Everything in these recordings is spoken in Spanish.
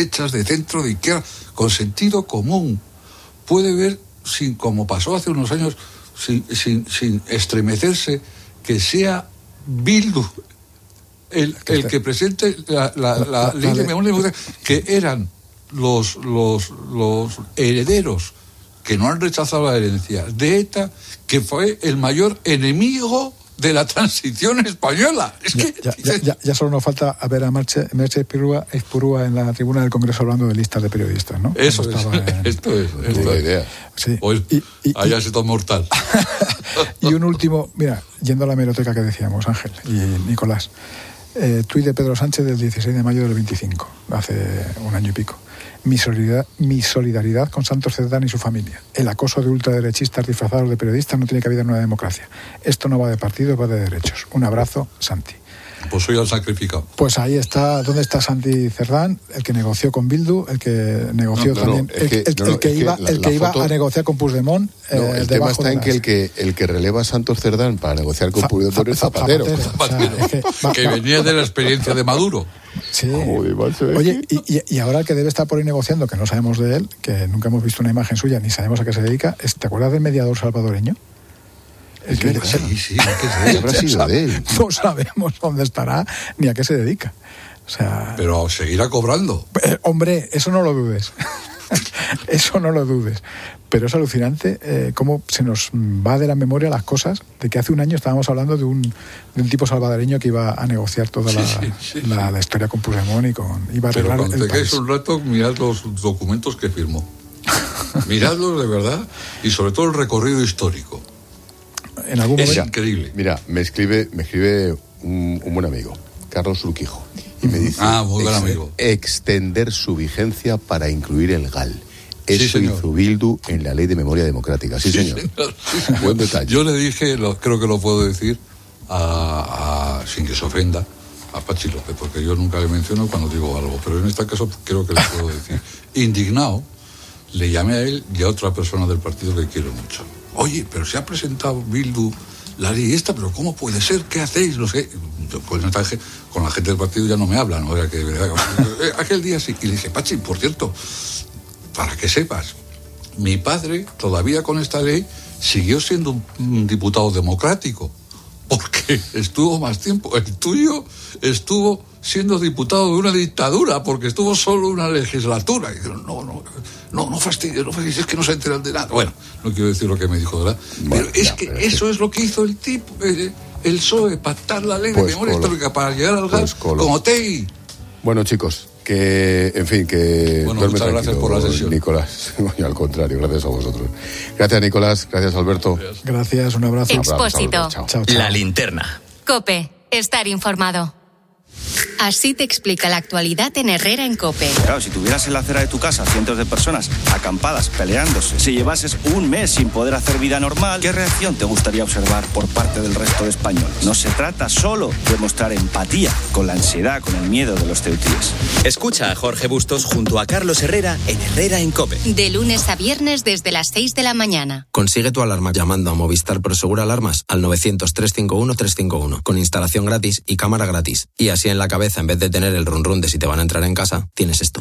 derechas, de centro, de izquierda, con sentido común. Puede ver, como pasó hace unos años, sin estremecerse, que sea Bildu el que presente la ley de memoria democrática, que eran los herederos que no han rechazado la herencia de ETA, que fue el mayor enemigo de la transición española. Es que ya solo nos falta ver a Merche Espurúa en la tribuna del Congreso hablando de listas de periodistas, ¿no? Eso es, esto es la idea. Sí. Pues haya sido mortal. Y un último, mira, yendo a la hemeroteca que decíamos, Ángel y Nicolás, tuit de Pedro Sánchez del 16 de mayo del 25, hace un año y pico. Mi solidaridad con Santos Cerdán y su familia. El acoso de ultraderechistas disfrazados de periodistas no tiene cabida en una democracia. Esto no va de partido, va de derechos. Un abrazo, Santi. Pues soy el sacrificado. Pues ahí está. ¿Dónde está Santi Cerdán? El que negoció con Bildu, el que negoció también, el que iba a negociar con Puigdemont. El tema está en que el que releva a Santos Cerdán para negociar con Puigdemont es Zapatero. Que venía de la experiencia de Maduro. Sí. Oye, y ahora el que debe estar por ahí negociando, que no sabemos de él, que nunca hemos visto una imagen suya ni sabemos a qué se dedica, ¿te acuerdas del mediador salvadoreño? Sí, ¿qué habrá sido de él? No sabemos dónde estará ni a qué se dedica. O sea, pero seguirá cobrando. Hombre, eso no lo dudes. Eso no lo dudes. Pero es alucinante cómo se nos va de la memoria las cosas, de que hace un año estábamos hablando de un tipo salvadoreño que iba a negociar toda la historia con Puigdemont y iba a arreglar el país. Pero cuando tengáis un rato, mirad los documentos que firmó. Miradlos de verdad, y sobre todo el recorrido histórico. En algún momento. Es increíble. Mira, me escribe un buen amigo, Carlos Urquijo, y me dice muy buen amigo. Extender su vigencia para incluir el GAL. Eso hizo Bildu en la Ley de Memoria Democrática. Sí, señor. Buen detalle. Yo le dije, creo que lo puedo decir, sin que se ofenda, a Pachi López, porque yo nunca le menciono cuando digo algo, pero en este caso creo que le puedo decir. Indignado, le llamé a él y a otra persona del partido que quiero mucho. Oye, pero se ha presentado Bildu la ley esta, pero ¿cómo puede ser? ¿Qué hacéis? No sé. Pues con la gente del partido ya no me hablan, ¿no? Aquel día sí. Y le dije, Pachi, por cierto, para que sepas, mi padre, todavía con esta ley, siguió siendo un diputado democrático, porque estuvo más tiempo. El tuyo estuvo siendo diputado de una dictadura, porque estuvo solo una legislatura. Y dijeron, no fastidies, es que no se enteran de nada. Bueno, no quiero decir lo que me dijo, ¿verdad? Pero eso es lo que hizo el tipo, el PSOE, pactar la ley de memoria histórica para llegar al GAL con Otegi. Bueno, chicos, que muchas gracias por la sesión, Nicolás. Al contrario, gracias a vosotros. Gracias, Nicolás. Gracias, Alberto. Gracias, un abrazo. Expósito. Chao. La linterna. COPE. Estar informado. Así te explica la actualidad en Herrera en COPE. Claro, si tuvieras en la acera de tu casa cientos de personas acampadas, peleándose, si llevases un mes sin poder hacer vida normal, ¿qué reacción te gustaría observar por parte del resto de españoles? No se trata solo de mostrar empatía con la ansiedad, con el miedo de los ceutíes. Escucha a Jorge Bustos junto a Carlos Herrera en Herrera en COPE. De lunes a viernes desde las 6 de la mañana. Consigue tu alarma llamando a Movistar Prosegura Alarmas al 900-351-351 con instalación gratis y cámara gratis. Y así en la cabeza, en vez de tener el run run de si te van a entrar en casa, tienes esto.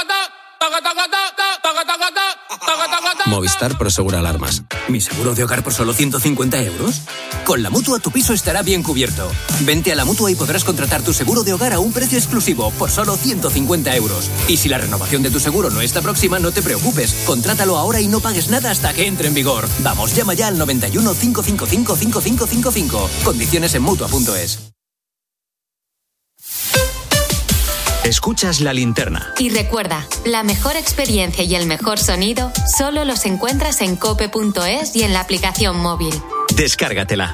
Movistar Prosegura Alarmas. ¿Mi seguro de hogar por solo 150 euros? Con la Mutua tu piso estará bien cubierto. Vente a la Mutua y podrás contratar tu seguro de hogar a un precio exclusivo por solo 150 euros. Y si la renovación de tu seguro no está próxima, no te preocupes. Contrátalo ahora y no pagues nada hasta que entre en vigor. Vamos, llama ya al 91 555 5555. Condiciones en Mutua.es. Escuchas La Linterna. Y recuerda, la mejor experiencia y el mejor sonido solo los encuentras en cope.es y en la aplicación móvil. Descárgatela.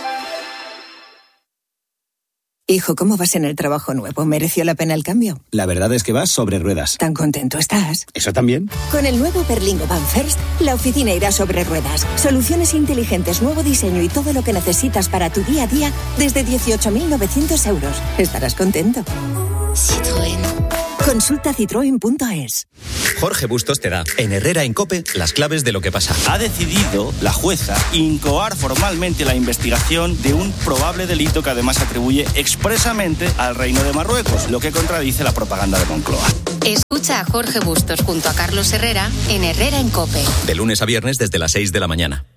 Hijo, ¿cómo vas en el trabajo nuevo? ¿Mereció la pena el cambio? La verdad es que vas sobre ruedas. ¿Tan contento estás? ¿Eso también? Con el nuevo Berlingo Van First, la oficina irá sobre ruedas. Soluciones inteligentes, nuevo diseño y todo lo que necesitas para tu día a día desde 18.900 euros. Estarás contento. Citroën. Consulta citroen.es. Jorge Bustos te da, en Herrera en COPE, las claves de lo que pasa. Ha decidido la jueza incoar formalmente la investigación de un probable delito que además atribuye expresamente al Reino de Marruecos, lo que contradice la propaganda de Moncloa. Escucha a Jorge Bustos junto a Carlos Herrera en Herrera en COPE. De lunes a viernes desde las 6 de la mañana.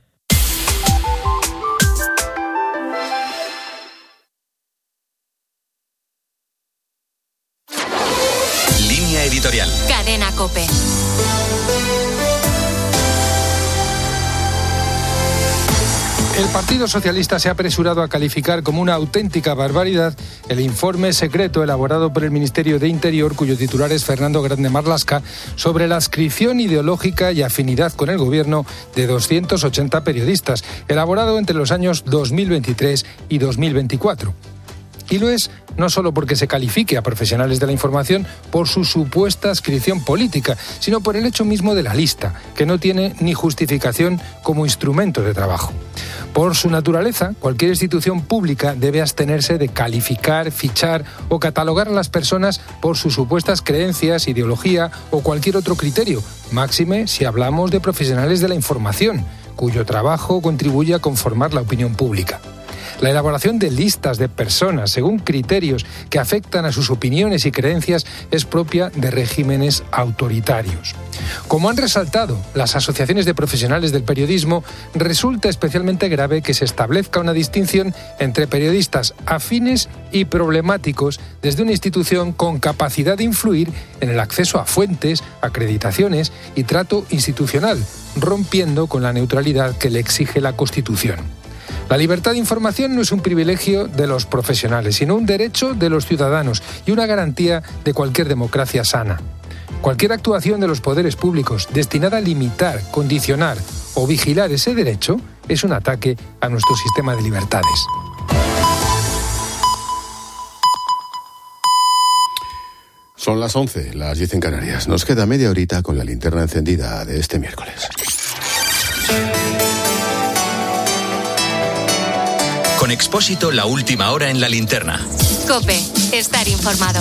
Línea editorial. Cadena COPE. El Partido Socialista se ha apresurado a calificar como una auténtica barbaridad el informe secreto elaborado por el Ministerio de Interior, cuyo titular es Fernando Grande Marlaska, sobre la adscripción ideológica y afinidad con el gobierno de 280 periodistas, elaborado entre los años 2023 y 2024. Y lo es no solo porque se califique a profesionales de la información por su supuesta adscripción política, sino por el hecho mismo de la lista, que no tiene ni justificación como instrumento de trabajo. Por su naturaleza, cualquier institución pública debe abstenerse de calificar, fichar o catalogar a las personas por sus supuestas creencias, ideología o cualquier otro criterio, máxime si hablamos de profesionales de la información, cuyo trabajo contribuye a conformar la opinión pública. La elaboración de listas de personas según criterios que afectan a sus opiniones y creencias es propia de regímenes autoritarios. Como han resaltado las asociaciones de profesionales del periodismo, resulta especialmente grave que se establezca una distinción entre periodistas afines y problemáticos desde una institución con capacidad de influir en el acceso a fuentes, acreditaciones y trato institucional, rompiendo con la neutralidad que le exige la Constitución. La libertad de información no es un privilegio de los profesionales, sino un derecho de los ciudadanos y una garantía de cualquier democracia sana. Cualquier actuación de los poderes públicos destinada a limitar, condicionar o vigilar ese derecho es un ataque a nuestro sistema de libertades. Son las 11, las 10 en Canarias. Nos queda media horita con la linterna encendida de este miércoles. Con Expósito, la última hora en la linterna. COPE, estar informado.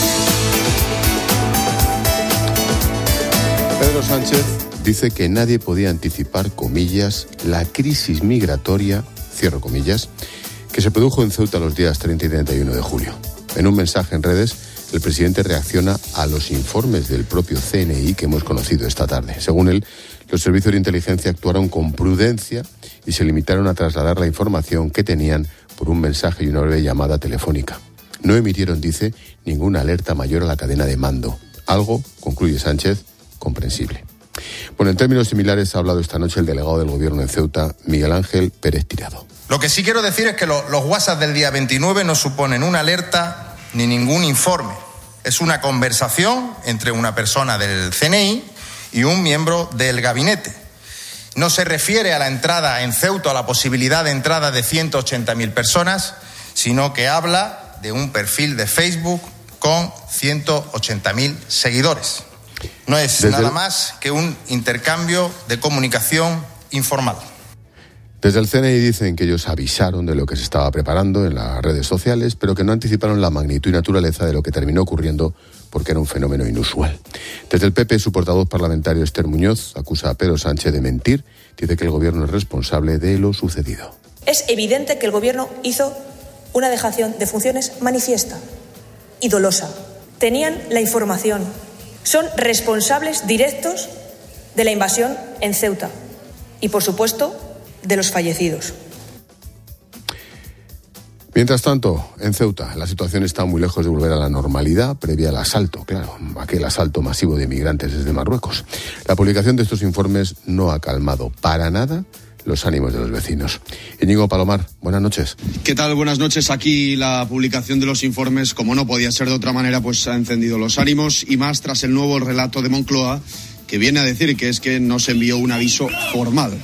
Pedro Sánchez dice que nadie podía anticipar, comillas, la crisis migratoria, cierro comillas, que se produjo en Ceuta los días 30 y 31 de julio. En un mensaje en redes, el presidente reacciona a los informes del propio CNI que hemos conocido esta tarde. Según él, los servicios de inteligencia actuaron con prudencia y se limitaron a trasladar la información que tenían por un mensaje y una breve llamada telefónica. No emitieron, dice, ninguna alerta mayor a la cadena de mando. Algo, concluye Sánchez, comprensible. Bueno, en términos similares ha hablado esta noche el delegado del Gobierno en Ceuta, Miguel Ángel Pérez Tirado. Lo que sí quiero decir es que los WhatsApp del día 29 no suponen una alerta ni ningún informe. Es una conversación entre una persona del CNI y un miembro del gabinete. No se refiere a la entrada en Ceuta, a la posibilidad de entrada de 180.000 personas, sino que habla de un perfil de Facebook con 180.000 seguidores. No es nada más que un intercambio de comunicación informal. Desde el CNI dicen que ellos avisaron de lo que se estaba preparando en las redes sociales, pero que no anticiparon la magnitud y naturaleza de lo que terminó ocurriendo porque era un fenómeno inusual. Desde el PP, su portavoz parlamentario Esther Muñoz acusa a Pedro Sánchez de mentir, dice que el gobierno es responsable de lo sucedido. Es evidente que el gobierno hizo una dejación de funciones manifiesta y dolosa. Tenían la información. Son responsables directos de la invasión en Ceuta y, por supuesto, de los fallecidos. Mientras tanto, en Ceuta, la situación está muy lejos de volver a la normalidad previa al asalto, claro, aquel asalto masivo de inmigrantes desde Marruecos. La publicación de estos informes no ha calmado para nada los ánimos de los vecinos. Íñigo Palomar, buenas noches. ¿Qué tal? Buenas noches. Aquí la publicación de los informes, como no podía ser de otra manera, pues ha encendido los ánimos y más tras el nuevo relato de Moncloa, que viene a decir que es que no se envió un aviso formal.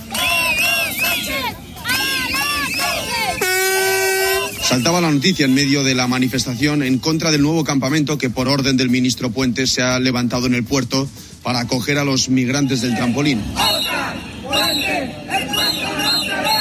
Saltaba la noticia en medio de la manifestación en contra del nuevo campamento que por orden del ministro Puente se ha levantado en el puerto para acoger a los migrantes del trampolín.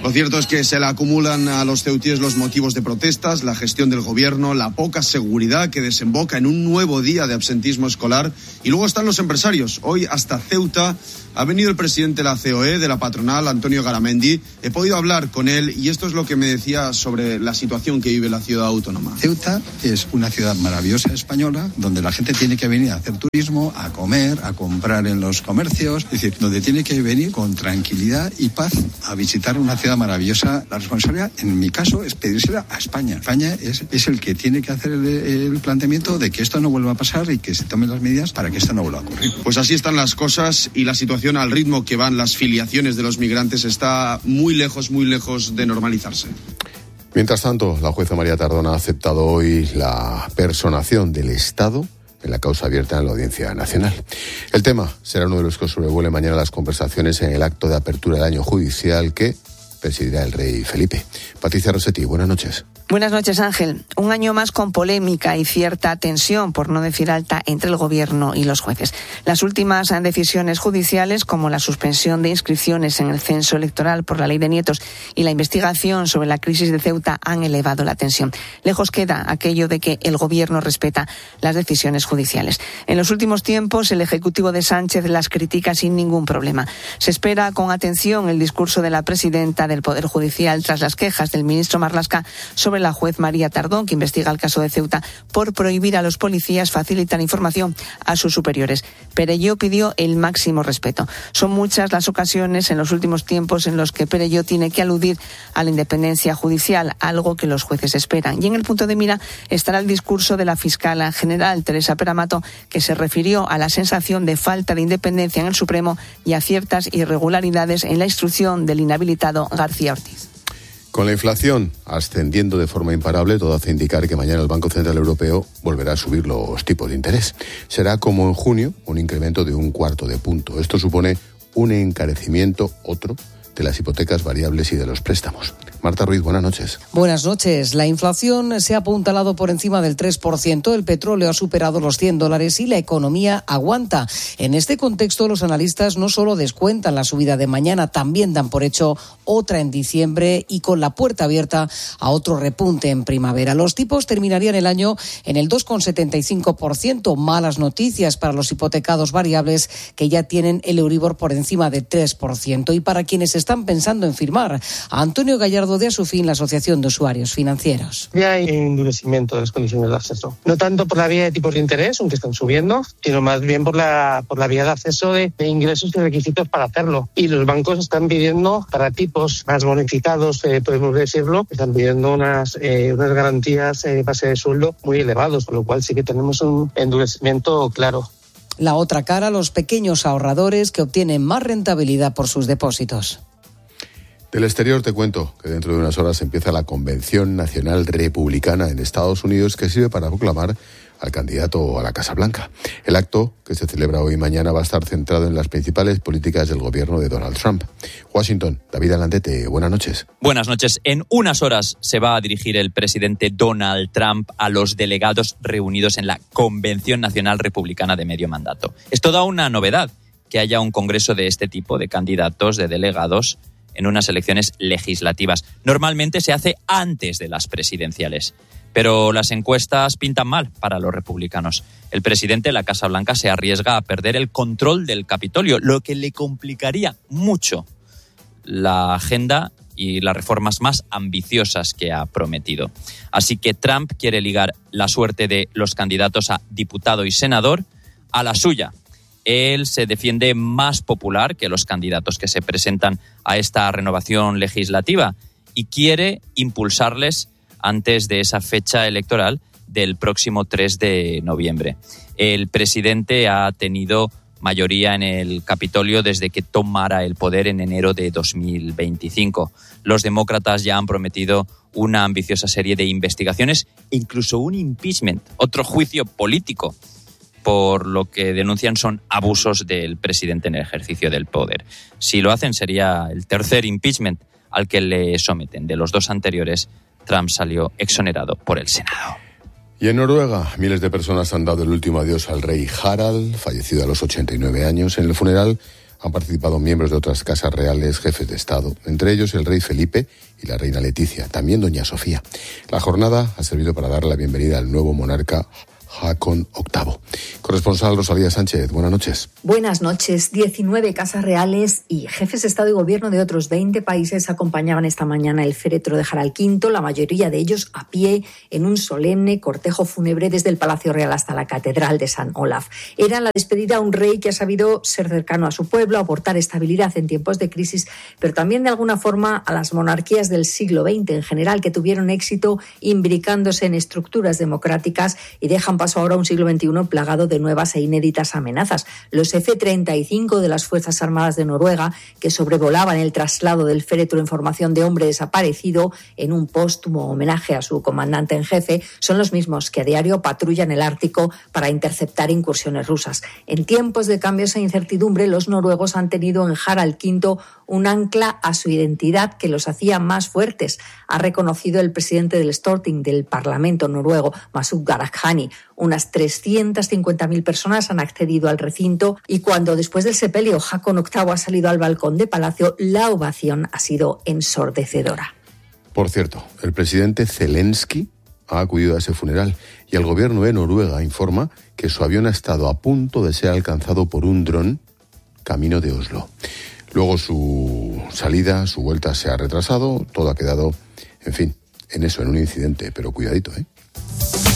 Lo cierto es que se le acumulan a los ceutíes los motivos de protestas, la gestión del gobierno, la poca seguridad que desemboca en un nuevo día de absentismo escolar. Y luego están los empresarios. Hoy hasta Ceuta ha venido el presidente de la COE, de la patronal, Antonio Garamendi. He podido hablar con él y esto es lo que me decía sobre la situación que vive la ciudad autónoma. Ceuta es una ciudad maravillosa española donde la gente tiene que venir a hacer turismo, a comer, a comprar en los comercios, es decir, donde tiene que venir con tranquilidad y paz a visitar una ciudad maravillosa. La responsabilidad, en mi caso, es pedírsela a España. España es el que tiene que hacer el planteamiento de que esto no vuelva a pasar y que se tomen las medidas para que esto no vuelva a ocurrir. Pues así están las cosas y la situación al ritmo que van las filiaciones de los migrantes está muy lejos de normalizarse. Mientras tanto, la jueza María Tardón ha aceptado hoy la personación del Estado en la causa abierta en la Audiencia Nacional. El tema será uno de los que sobrevuele mañana las conversaciones en el acto de apertura del año judicial que presidirá el rey Felipe. Patricia Rossetti, buenas noches. Buenas noches, Ángel. Un año más con polémica y cierta tensión, por no decir alta, entre el Gobierno y los jueces. Las últimas decisiones judiciales, como la suspensión de inscripciones en el censo electoral por la ley de nietos y la investigación sobre la crisis de Ceuta, han elevado la tensión. Lejos queda aquello de que el Gobierno respeta las decisiones judiciales. En los últimos tiempos, el Ejecutivo de Sánchez las critica sin ningún problema. Se espera con atención el discurso de la presidenta del Poder Judicial tras las quejas del ministro Marlaska sobre la juez María Tardón, que investiga el caso de Ceuta por prohibir a los policías facilitar información a sus superiores. Perelló pidió el máximo respeto. Son muchas las ocasiones en los últimos tiempos en los que Perelló tiene que aludir a la independencia judicial, algo que los jueces esperan. Y en el punto de mira estará el discurso de la fiscal general, Teresa Peramato, que se refirió a la sensación de falta de independencia en el Supremo y a ciertas irregularidades en la instrucción del inhabilitado García Ortiz. Con la inflación ascendiendo de forma imparable, todo hace indicar que mañana el Banco Central Europeo volverá a subir los tipos de interés. Será como en junio, un incremento de 1/4 punto. Esto supone un encarecimiento, otro, de las hipotecas variables y de los préstamos. Marta Ruiz, buenas noches. Buenas noches. La inflación se ha apuntalado por encima del 3%, el petróleo ha superado los $100 y la economía aguanta. En este contexto, los analistas no solo descuentan la subida de mañana, también dan por hecho otra en diciembre y con la puerta abierta a otro repunte en primavera. Los tipos terminarían el año en el 2,75%. Malas noticias para los hipotecados variables que ya tienen el Euribor por encima de 3%. Y para quienes están pensando en firmar, a Antonio Gallardo de Asufin, la Asociación de Usuarios Financieros. Ya hay endurecimiento de las condiciones de acceso. No tanto por la vía de tipos de interés, aunque están subiendo, sino más bien por la vía de acceso de ingresos y requisitos para hacerlo. Y los bancos están pidiendo, para tipos más bonificados, podemos decirlo, están pidiendo unas garantías base de sueldo muy elevados, con lo cual sí que tenemos un endurecimiento claro. La otra cara, los pequeños ahorradores que obtienen más rentabilidad por sus depósitos. Del exterior te cuento que dentro de unas horas empieza la Convención Nacional Republicana en Estados Unidos, que sirve para proclamar al candidato a la Casa Blanca. El acto, que se celebra hoy y mañana, va a estar centrado en las principales políticas del gobierno de Donald Trump. Washington, David Alandete, buenas noches. Buenas noches. En unas horas se va a dirigir el presidente Donald Trump a los delegados reunidos en la Convención Nacional Republicana de medio mandato. Es toda una novedad que haya un congreso de este tipo, de candidatos, de delegados, en unas elecciones legislativas. Normalmente se hace antes de las presidenciales, pero las encuestas pintan mal para los republicanos. El presidente de la Casa Blanca se arriesga a perder el control del Capitolio, lo que le complicaría mucho la agenda y las reformas más ambiciosas que ha prometido. Así que Trump quiere ligar la suerte de los candidatos a diputado y senador a la suya. Él se defiende más popular que los candidatos que se presentan a esta renovación legislativa y quiere impulsarles antes de esa fecha electoral del próximo 3 de noviembre. El presidente ha tenido mayoría en el Capitolio desde que tomara el poder en enero de 2025. Los demócratas ya han prometido una ambiciosa serie de investigaciones, incluso un impeachment, otro juicio político, por lo que denuncian son abusos del presidente en el ejercicio del poder. Si lo hacen, sería el tercer impeachment al que le someten. De los dos anteriores, Trump salió exonerado por el Senado. Y en Noruega, miles de personas han dado el último adiós al rey Harald, fallecido a los 89 años. En el funeral han participado miembros de otras casas reales, jefes de Estado, entre ellos el rey Felipe y la reina Leticia, también doña Sofía. La jornada ha servido para dar la bienvenida al nuevo monarca Haakon VIII. Corresponsal Rosalía Sánchez, buenas noches. Buenas noches. 19 casas reales y jefes de Estado y Gobierno de otros 20 países acompañaban esta mañana el féretro de Harald V, la mayoría de ellos a pie, en un solemne cortejo fúnebre desde el Palacio Real hasta la Catedral de San Olaf. Era la despedida a un rey que ha sabido ser cercano a su pueblo, aportar estabilidad en tiempos de crisis, pero también de alguna forma a las monarquías del siglo XX en general, que tuvieron éxito imbricándose en estructuras democráticas y dejan paso ahora a un siglo XXI plagado de nuevas e inéditas amenazas. Los F-35 de las Fuerzas Armadas de Noruega, que sobrevolaban el traslado del féretro en formación de hombre desaparecido en un póstumo homenaje a su comandante en jefe, son los mismos que a diario patrullan el Ártico para interceptar incursiones rusas. En tiempos de cambios e incertidumbre, los noruegos han tenido en Harald V un ancla a su identidad que los hacía más fuertes, ha reconocido el presidente del Storting del Parlamento noruego, Masud Gharahkhani. Unas 350.000 personas han accedido al recinto y cuando después del sepelio Haakon VIII ha salido al balcón de Palacio, la ovación ha sido ensordecedora. Por cierto, el presidente Zelensky ha acudido a ese funeral y el gobierno de Noruega informa que su avión ha estado a punto de ser alcanzado por un dron camino de Oslo. Luego su salida, su vuelta se ha retrasado, todo ha quedado, en fin, en eso, en un incidente, pero cuidadito, ¿eh?